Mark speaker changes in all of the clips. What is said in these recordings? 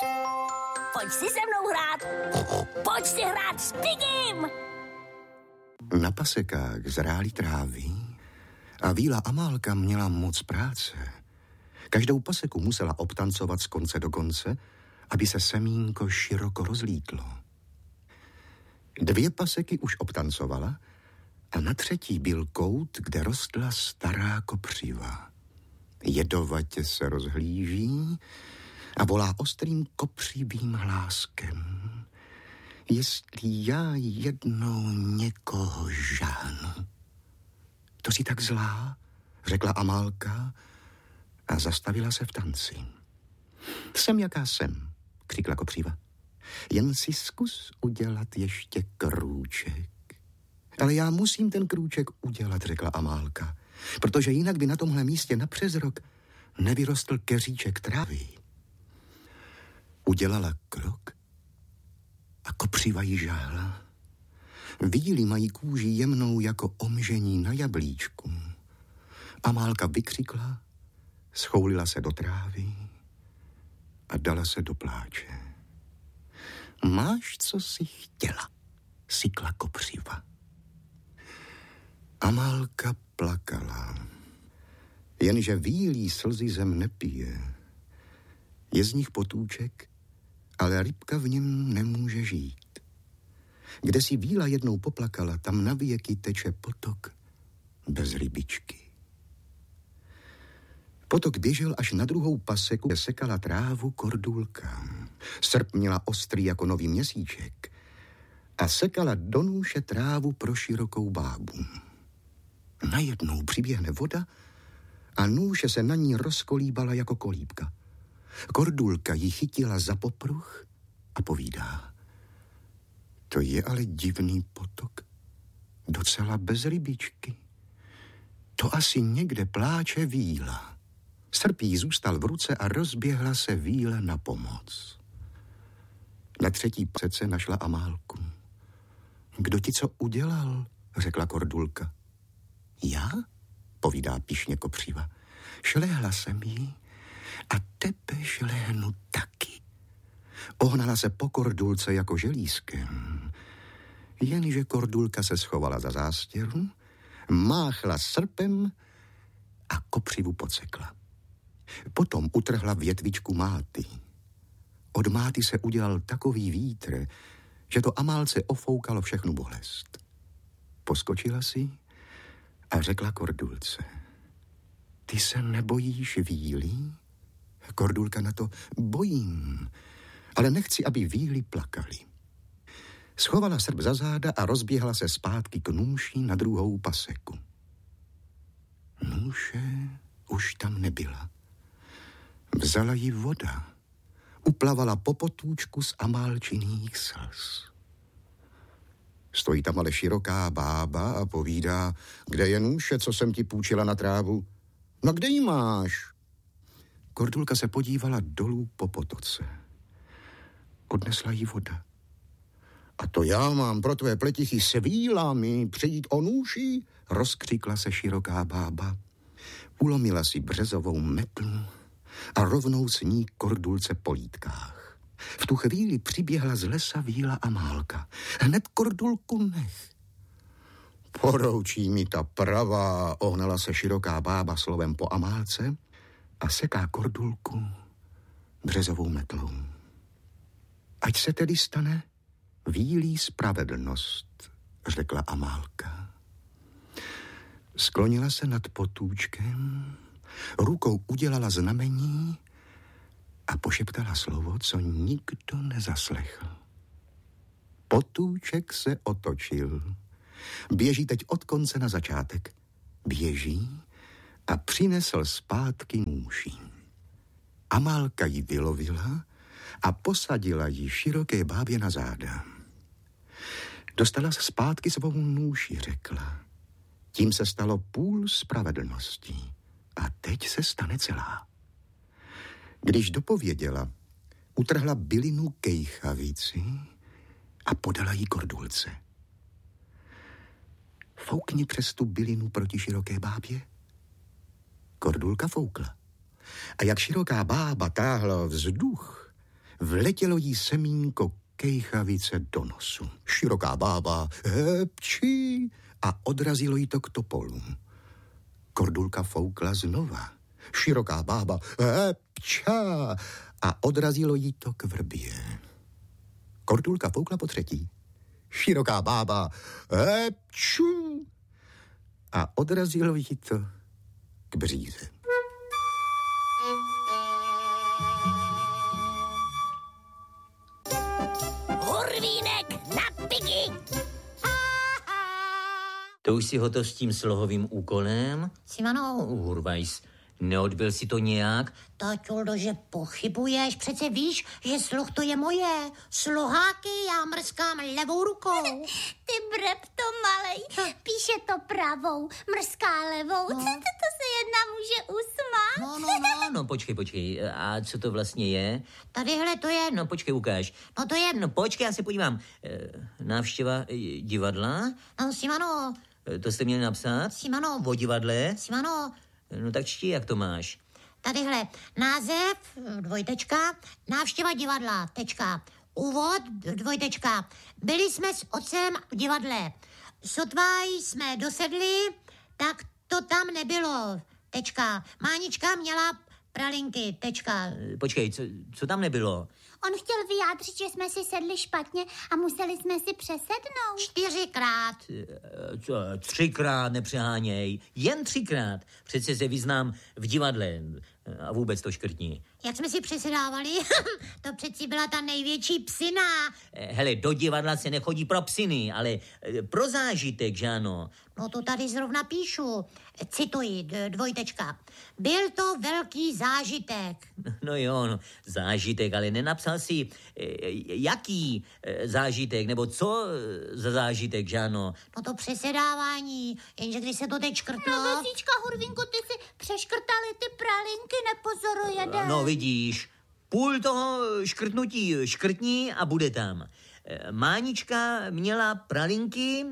Speaker 1: Pojď si se mnou hrát. Pojď si hrát s Pigim.
Speaker 2: Na pasekách zrály trávy a Víla Amálka měla moc práce. Každou paseku musela obtancovat z konce do konce, aby se semínko široko rozlítlo. 2 paseky už obtancovala a na 3. byl kout, kde rostla stará kopřiva. Jedovatě se rozhlíží a volá ostrým kopřivým hláskem. Jestli já jednou někoho žáhnu. To jsi tak zlá, řekla Amálka a zastavila se v tanci. Jsem jaká jsem, křikla kopřiva. Jen si zkus udělat ještě krůček. Ale já musím ten krůček udělat, řekla Amálka, protože jinak by na tomhle místě napřes rok nevyrostl keříček trávy. Udělala krok a kopřiva jí žáhla. Víly mají kůži jemnou jako omžení na jablíčku. Amálka vykřikla, schoulila se do trávy a dala se do pláče. Máš, co jsi chtěla, sykla kopřiva. Amálka plakala. Jenže vílí slzy zem nepije. Je z nich potůček, ale rybka v něm nemůže žít. Kde si víla jednou poplakala, tam na věky teče potok bez rybičky. Potok běžel až na druhou paseku, kde sekala trávu kordulka. Srp měla ostrý jako nový měsíček a sekala do nůše trávu pro širokou bábu. Najednou přiběhne voda a nůše se na ní rozkolíbala jako kolíbka. Kordulka ji chytila za popruh a povídá. To je ale divný potok, docela bez rybičky. To asi někde pláče víla. Srp jí zůstal v ruce a rozběhla se víla na pomoc. Na 3. pasece našla Amálku. Kdo ti co udělal, řekla kordulka. Já, povídá pyšně kopřiva. Šlehla jsem jí a tebe šlehnu taky. Ohnala se po kordulce jako želízkem. Jenže kordulka se schovala za zástěru, máchla srpem a kopřivu podsekla. Potom utrhla větvičku máty. Od máty se udělal takový vítr, že to Amálce ofoukalo všechnu bolest. Poskočila si a řekla kordulce. Ty se nebojíš vílí? Kordulka na to, bojím, ale nechci, aby víly plakali. Schovala srp za záda a rozběhla se zpátky k nůši na druhou paseku. Nůše už tam nebyla. Vzala ji voda. Uplavala po potůčku z Amálčiných slz. Stojí tam ale široká bába a povídá, kde je nůše, co jsem ti půjčila na trávu? No kde ji máš? Kordulka se podívala dolů po potoce. Odnesla jí voda. A to já mám pro tvé pletichy s vílami přijít o nůši? Rozkřikla se široká bába. Ulomila si březovou metlu a rovnou s ní kordulce po lítkách. V tu chvíli přiběhla z lesa víla Amálka. Hned kordulku nech. Poroučí mi ta pravá, ohnala se široká bába slovem po Amálce a seká kordulku březovou metlou. Ať se tedy stane vílí spravedlnost, řekla Amálka. Sklonila se nad potůčkem, rukou udělala znamení a pošeptala slovo, co nikdo nezaslechl. Potůček se otočil. Běží teď od konce na začátek. Běží a přinesl zpátky nůši. Amálka ji vylovila a posadila ji široké bábě na záda. Dostala zpátky svou nůši, řekla. Tím se stalo půl spravedlnosti a teď se stane celá. Když dopověděla, utrhla bylinu kejchavici a podala jí kordulce. Foukni přes tu bylinu proti široké bábě. Kordulka foukla. A jak široká bába táhla vzduch, Vletělo jí semínko kejchavice do nosu. Široká bába hepčí a odrazilo jí to k topolu. Kordulka foukla znova. Široká bába hepčá a odrazilo jí to k vrbě. Kordulka foukla po třetí. Široká bába hepčů a odrazilo jí to k bříze.
Speaker 1: Hurvínek na piky!
Speaker 3: To už si hotov s tím slohovým úkolem?
Speaker 4: Simano,
Speaker 3: Hurvajs, neodbil si to nějak?
Speaker 4: Taťuldo, že pochybuješ, přece víš, že sluh to je moje. Sluháky já mrskám levou rukou.
Speaker 1: Ty brepto malej, píše to pravou, mrská levou.
Speaker 4: No.
Speaker 1: To se jedna může usmát.
Speaker 3: No, počkej. A co to vlastně je?
Speaker 4: Tadyhle to je,
Speaker 3: No, počkej, ukáž.
Speaker 4: no to je,
Speaker 3: No, počkej, já se podívám. Návštěva divadla?
Speaker 4: no Simano,
Speaker 3: To jste měli napsat?
Speaker 4: Simano,
Speaker 3: O divadle?
Speaker 4: Simano,
Speaker 3: No tak čti, jak to máš.
Speaker 4: tadyhle název, dvojtečka, návštěva divadla, tečka, úvod, dvojtečka. Byli jsme s otcem v divadle. Sotva jsme dosedli, tak to tam nebylo, tečka. Mánička měla pralinky, tečka.
Speaker 3: Počkej, co tam nebylo?
Speaker 1: On chtěl vyjádřit, že jsme si sedli špatně a museli jsme si přesednout.
Speaker 4: 4krát.
Speaker 3: 3krát, nepřeháněj. Jen 3krát. Přece se vyznám v divadle. A vůbec to škrtni.
Speaker 4: Jak jsme si přesedávali, to přeci byla ta největší psina.
Speaker 3: Hele, do divadla se nechodí pro psiny, ale pro zážitek, že ano?
Speaker 4: No to tady zrovna píšu. Cituji, dvojtečka. Byl to velký zážitek.
Speaker 3: No jo, no, zážitek, ale nenapsal si, jaký zážitek, nebo co za zážitek, že ano?
Speaker 4: No to přesedávání, jenže když se to teď škrtlo...
Speaker 1: No, Vosíčka, Hurvínku, ty si přeškrtali ty pralinky, nepozorujete.
Speaker 3: No vidíš, půl toho škrtnutí škrtní a bude tam. Mánička měla pralinky,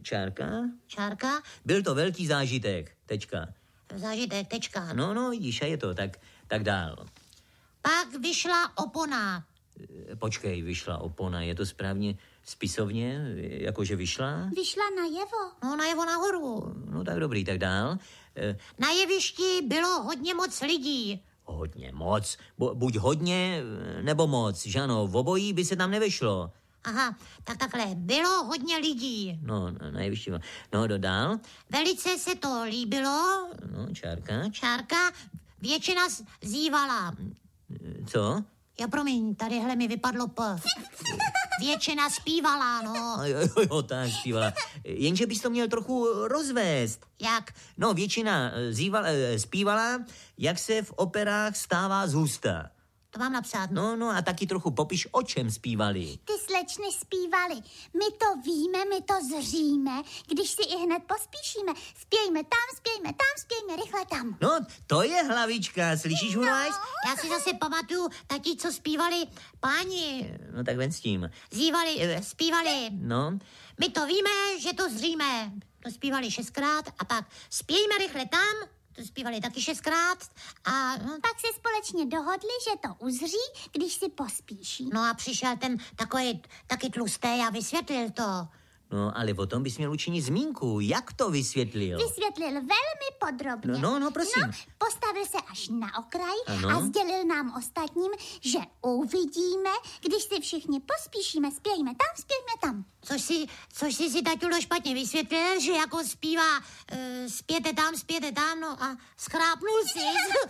Speaker 4: Čárka,
Speaker 3: byl to velký zážitek, tečka.
Speaker 4: zážitek, tečka.
Speaker 3: No, vidíš, a je to, tak dál.
Speaker 4: Pak vyšla opona.
Speaker 3: Počkej, vyšla opona, je to správně spisovně, jakože vyšla?
Speaker 1: Vyšla najevo.
Speaker 4: No najevo nahoru.
Speaker 3: No tak dobrý, tak dál.
Speaker 4: Na jevišti bylo hodně moc lidí.
Speaker 3: Hodně moc, buď hodně, nebo moc, že ano, v obojí by se tam nevešlo.
Speaker 4: Aha, tak takhle, bylo hodně lidí.
Speaker 3: No, nejvyšší. No, dodal.
Speaker 4: Velice se to líbilo.
Speaker 3: No, čárka.
Speaker 4: Čárka, většina zývala.
Speaker 3: Co?
Speaker 4: Já promiň, tadyhle mi vypadlo P. Většina zpívala, no.
Speaker 3: Jo, tak zpívala. Jenže bys to měl trochu rozvést.
Speaker 4: Jak?
Speaker 3: No, většina zpívala, jak se v operách stává z husta.
Speaker 4: To mám napsat.
Speaker 3: No, a taky trochu popiš, o čem zpívali.
Speaker 1: Ty slečny zpívaly. My to víme, my to zříme, když si i hned pospíšíme. Spějme tam, spějme rychle tam.
Speaker 3: No, to je hlavička, slyšíš, Hurvajs?
Speaker 4: Já si zase pamatuju taky, co zpívali páni.
Speaker 3: No, tak ven s tím.
Speaker 4: Zpívali.
Speaker 3: No,
Speaker 4: My to víme, že to zříme. To zpívali 6krát a pak spějme rychle tam. To zpívali taky 6krát a...
Speaker 1: Pak se společně dohodli, že to uzří, když si pospíší.
Speaker 4: No a přišel ten takový taky tlustý a vysvětlil to.
Speaker 3: No, ale o tom bys měl učinit zmínku. Jak to vysvětlil?
Speaker 1: Vysvětlil velmi podrobně.
Speaker 3: No, prosím.
Speaker 1: No, postavil se až na okraj
Speaker 3: Ano.
Speaker 1: a sdělil nám ostatním, že uvidíme, když si všichni pospíšíme, spějme tam.
Speaker 4: Což si taťulo špatně vysvětlil, že jako zpívá spějte tam, no a schrápnul si.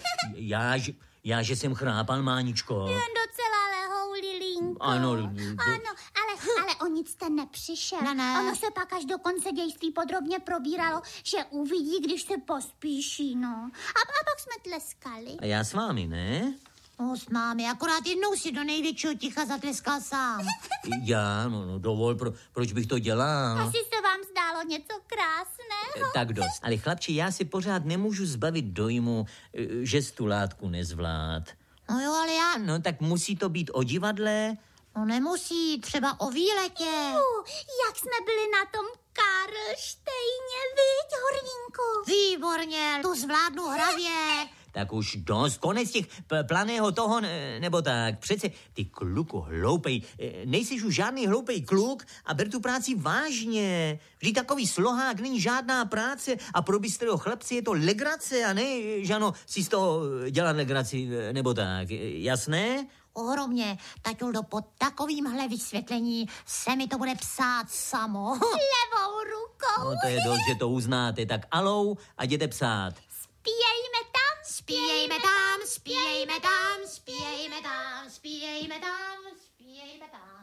Speaker 3: Já, že jsem chrápal, Máničko.
Speaker 1: Jen docela lehou, Lilínko.
Speaker 3: Ano,
Speaker 1: ale o nic ten nepřišel.
Speaker 4: Ne.
Speaker 1: Ono se pak až do konce dějství podrobně probíralo, že uvidí, když se pospíší, no. A pak jsme tleskali.
Speaker 3: A já s vámi, ne?
Speaker 4: No s námi, akorát jednou si do největšího ticha zatleskal sám.
Speaker 3: Já, no dovol, proč bych to dělal?
Speaker 1: Asi se vám zdálo něco krásného.
Speaker 3: Tak dost. Ale chlapči, já si pořád nemůžu zbavit dojmu, že jsi tu látku nezvlád.
Speaker 4: No jo, ale já...
Speaker 3: No tak musí to být o divadle?
Speaker 4: No nemusí, třeba o výletě.
Speaker 1: Jak jsme byli na tom Karlštejně, viď, Hurvínku?
Speaker 4: Výborně, tu zvládnu hravě.
Speaker 3: tak už dost, konec těch planého toho, nebo tak. Přece, ty kluku hloupej, nejsiš už žádný hloupej kluk a ber tu práci vážně. Vždyť takový slohák není žádná práce a pro bystrého chlapce je to legrace a ne, Žano, si z toho dělat legraci, nebo tak. Jasné?
Speaker 4: Ohromně, taťuldo, po takovýmhle vysvětlení se mi to bude psát samo.
Speaker 1: Levou rukou.
Speaker 3: No to je dost, že to uznáte, tak alou a jděte psát.
Speaker 1: Spíjejme tam,
Speaker 4: Spíjejme tam, spíjejme tam, spíjejme tam, spíjejme tam, spíjejme tam.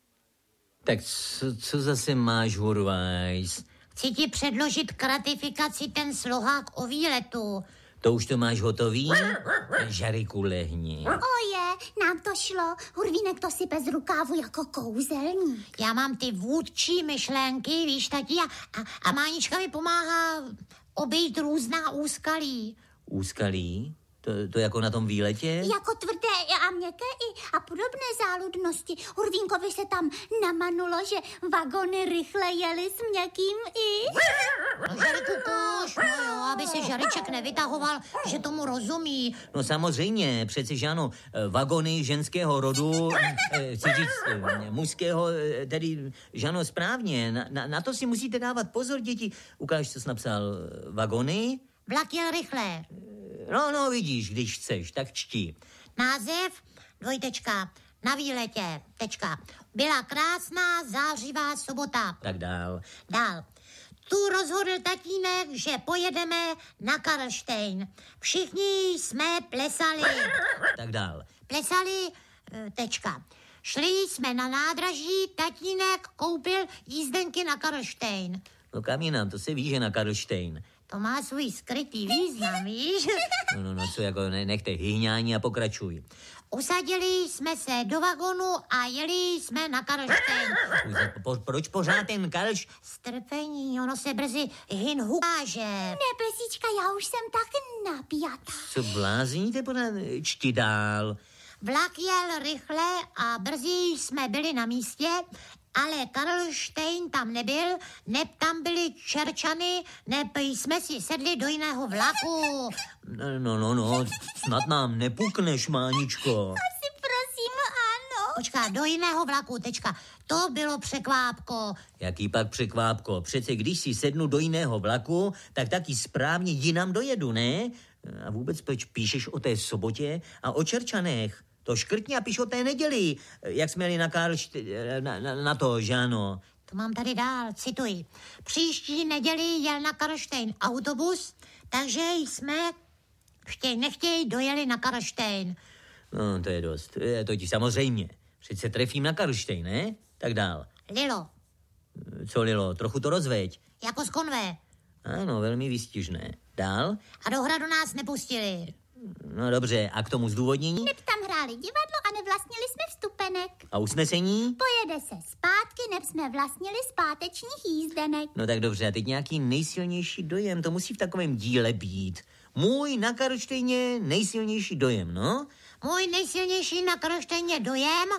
Speaker 3: Tak co zase máš, Hurvajs?
Speaker 4: Chci ti předložit k ratifikaci ten slohák o výletu.
Speaker 3: To už to máš hotový? Žariku, lehni.
Speaker 1: Oje, nám to šlo. Hurvínek to sype z rukávu jako kouzelník.
Speaker 4: Já mám ty vůdčí myšlenky, víš, tati, a Mánička mi pomáhá obejít různá úskalí.
Speaker 3: Úskalí? To jako na tom výletě?
Speaker 1: Jako tvrdé a měkké a podobné záludnosti. Hurvínkovi se tam namanulo, že vagony rychle jeli s měkkým i.
Speaker 4: No, Žariku, koš, no jo, aby se Žariček nevytahoval, že tomu rozumí.
Speaker 3: No samozřejmě, přeci, že ano, vagony ženského rodu, chci říct mužského, tedy, že ano, správně. Na to si musíte dávat pozor, děti. Ukáž, co jsi napsal. Vagony?
Speaker 4: Vlak jel rychle.
Speaker 3: No, vidíš, když chceš, tak čti.
Speaker 4: Název, dvojtečka, na výletě, tečka. Byla krásná zářivá sobota.
Speaker 3: Tak dál.
Speaker 4: Dál. Tu rozhodl tatínek, že pojedeme na Karlštejn. Všichni jsme plesali.
Speaker 3: Tak dál.
Speaker 4: Plesali, tečka. Šli jsme na nádraží, tatínek koupil jízdenky na Karlštejn.
Speaker 3: No kam jinam, to se ví, že na Karlštejn.
Speaker 4: To má svůj skrytý význam, víš?
Speaker 3: No, co jako nechte hyhňání a pokračuj.
Speaker 4: Usadili jsme se do vagonu a jeli jsme na Karlštejn.
Speaker 3: Proč pořád ten Karlš?
Speaker 4: Strpení, ono se brzy hin ukáže.
Speaker 1: Nebesička, já už jsem tak napjatá.
Speaker 3: Co blázníte, čti dál.
Speaker 4: Vlak jel rychle a brzy jsme byli na místě, ale Karlštejn tam nebyl, neb tam byly Čerčany, neb jsme si sedli do jiného vlaku.
Speaker 3: No, snad nám nepukneš, Máničko.
Speaker 1: Asi prosím, ano.
Speaker 4: Počká, do jiného vlaku, tečka. To bylo překvápko.
Speaker 3: Jaký pak překvápko? Přece když si sednu do jiného vlaku, tak taky správně jinam dojedu, ne? A vůbec proč píšeš o té sobotě a o Čerčanech? To škrtně a píš o té neděli, jak jsme jeli na to, že ano.
Speaker 4: To mám tady dál, cituji. Příští neděli jel na Karlštejn autobus, takže jsme chtěj nechtěj dojeli na Karlštejn.
Speaker 3: No, to je dost. To ti samozřejmě. Přece trefím na Karlštejn, ne? Tak dál.
Speaker 4: Lilo.
Speaker 3: Co Lilo? Trochu to rozveď.
Speaker 4: Jako z konve.
Speaker 3: Ano, velmi výstižné. Dál?
Speaker 4: A do hradu nás nepustili.
Speaker 3: No dobře, a k tomu zdůvodnění?
Speaker 1: Neb tam hráli divadlo a nevlastnili jsme vstupenek.
Speaker 3: A usnesení?
Speaker 1: Pojede se zpátky, neb jsme vlastnili zpátečních jízdenek.
Speaker 3: No tak dobře, a teď nějaký nejsilnější dojem, to musí v takovém díle být. Můj na Karlštejně nejsilnější dojem, no?
Speaker 4: Můj nejsilnější na Karlštejně dojem,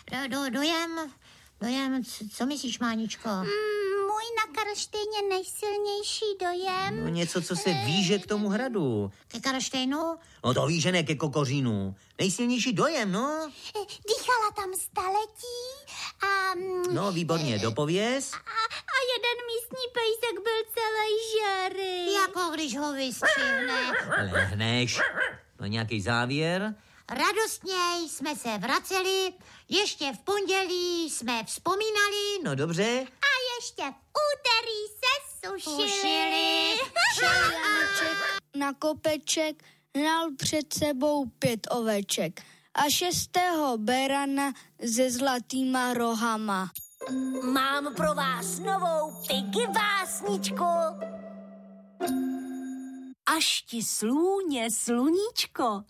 Speaker 4: co myslíš, Máničko?
Speaker 1: Můj na Karlštejně nejsilnější dojem.
Speaker 3: No něco, co se víže k tomu hradu.
Speaker 4: Ke Karlštejnu?
Speaker 3: No to víš, že ne ke Kokořínu. Nejsilnější dojem, no.
Speaker 1: Dýchala tam staletí a...
Speaker 3: No, výborně, dopověz.
Speaker 1: A jeden místní pejsek byl celý žery.
Speaker 4: Jako když ho vystřihne.
Speaker 3: Lehneš. No nějaký závěr?
Speaker 4: Radostně jsme se vraceli, ještě v pondělí jsme vzpomínali.
Speaker 3: No dobře.
Speaker 1: A ještě v úterý se sušili.
Speaker 5: Janeček na kopeček hnal před sebou 5 oveček a 6. berana se zlatýma rohama.
Speaker 6: Mám pro vás novou Piggy básničku. Až ti slůně sluníčko